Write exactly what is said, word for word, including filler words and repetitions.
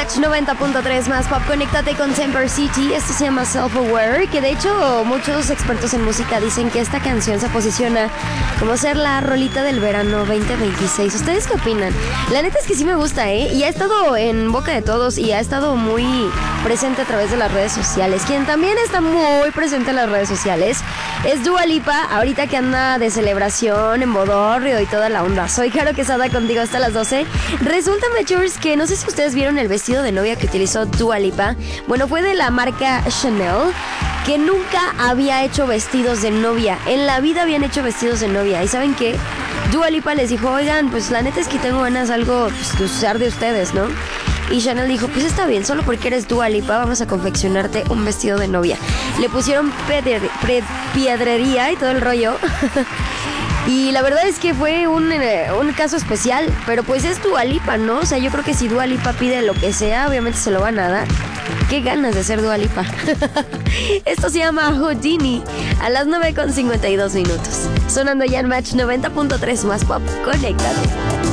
Match noventa punto tres más pop. Conéctate con Temper City. Esto se llama Self-Aware, que de hecho muchos expertos en música dicen que esta canción se posiciona como ser la rolita del verano veinte veintiséis. ¿Ustedes qué opinan? La neta es que sí me gusta, ¿eh? Y ha estado en boca de todos y ha estado muy presente a través de las redes sociales. Quien también está muy presente en las redes sociales es Dua Lipa, ahorita que anda de celebración en bodorrio y toda la onda. Soy Caro Quesada, contigo hasta las doce. Resulta, Matchers, que no sé si ustedes vieron el vestido de novia que utilizó Dua Lipa. Bueno, fue de la marca Chanel, que nunca había hecho vestidos de novia. En la vida habían hecho vestidos de novia. ¿Y saben qué? Dua Lipa les dijo, oigan, pues la neta es que tengo ganas algo pues, de usar de ustedes, ¿no? Y Chanel dijo, pues está bien, solo porque eres Dua Lipa vamos a confeccionarte un vestido de novia. Le pusieron pedre, pre, piedrería y todo el rollo. Y la verdad es que fue un, eh, un caso especial, pero pues es Dua Lipa, ¿no? O sea, yo creo que si Dua Lipa pide lo que sea, obviamente se lo van a dar. Qué ganas de ser Dua Lipa. Esto se llama Houdini a las nueve con cincuenta y dos minutos. Sonando ya en Match noventa punto tres más pop. Conéctate.